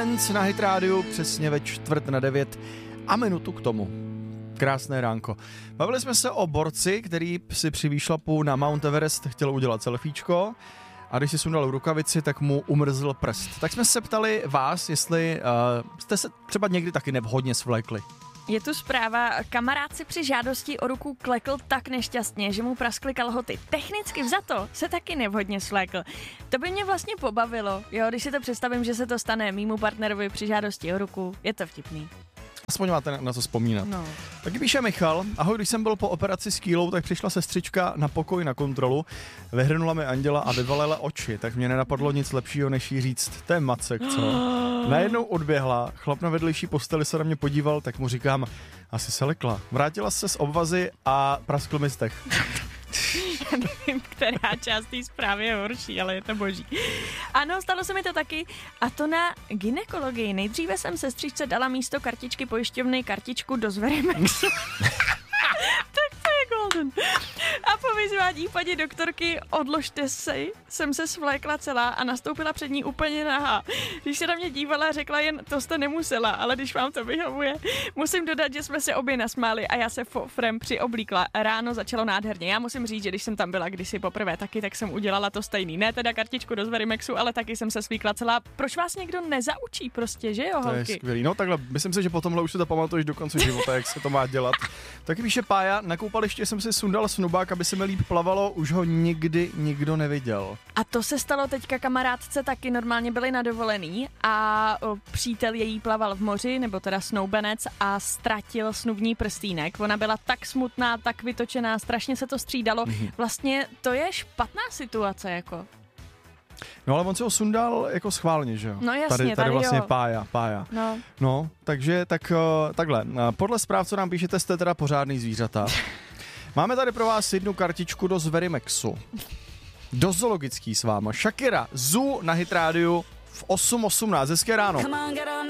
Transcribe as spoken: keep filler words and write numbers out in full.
Na Hit rádiu přesně ve čtvrt na devět a minutu k tomu. Krásné ránko. Bavili jsme se o borci, který si při výšlapu na Mount Everest chtěl udělat selfiečko a když si sundal rukavici, tak mu umrzl prst. Tak jsme se ptali vás, jestli uh, jste se třeba někdy taky nevhodně svlékli. Je tu zpráva, kamarád si při žádosti o ruku klekl tak nešťastně, že mu praskly kalhoty. Technicky vzato se taky nevhodně svlékl. To by mě vlastně pobavilo, jo, když si to představím, že se to stane mýmu partnerovi při žádosti o ruku, je to vtipný. Aspoň máte na co vzpomínat. No. Taky píše Michal, ahoj, když jsem byl po operaci s kýlou, tak přišla sestřička na pokoj na kontrolu, vyhrnula mi anděla a vyvalila oči, tak mě nenapadlo nic lepšího, než jí říct, to je Macek, co? Najednou odběhla, chlap na vedlejší posteli se na mě podíval, tak mu říkám, asi se lekla. Vrátila se z obvazy a praskl mi stech. Já nevím, která část té zprávy je horší, ale je to boží. Ano, stalo se mi to taky. A to na gynekologii. Nejdříve jsem sestřičce dala místo kartičky pojišťovny kartičku do Zverimexu. Tak to je golden. A po vyzvání paní doktorky odložte si, jsem se svlékla celá a nastoupila před ní úplně nahá. Když se na mě dívala, řekla jen, to jste nemusela, ale když vám to vyhovuje. Musím dodat, že jsme se obě nasmáli a já se fofrem přioblíkla. Ráno začalo nádherně. Já musím říct, že když jsem tam byla kdysi poprvé taky, tak jsem udělala to stejný. Ne teda kartičku do Zverimexu, ale taky jsem se svlékla celá. Proč vás někdo nezaučí prostě, že jo, holky? To je skvělý. No takhle, myslím si, že po tomhle už si to pamatuješ do konce života, jak se to má dělat. Taky píše Pája, na koupaliště jsem si sundal snubák, aby se mi líp plavalo, už ho nikdy nikdo neviděl. A to se stalo teďka kamarádce taky, normálně byli na dovolený a o, přítel její plaval v moři, nebo teda snoubenec a ztratil snubní prstýnek. Ona byla tak smutná, tak vytočená, strašně se to střídalo. Mm-hmm. Vlastně to je špatná situace, jako. No ale on se ho sundal jako schválně, že jo? No jasně, tady, tady, tady vlastně jo. pája, pája. No. no, takže tak uh, takhle. Podle zpráv, co nám píšete, jste teda pořádný zvířata. Máme tady pro vás jednu kartičku do Zverimexu. Do zoologický s váma. Shakira, Zoo na Hit rádiu v osm osmnáct. Hezké ráno.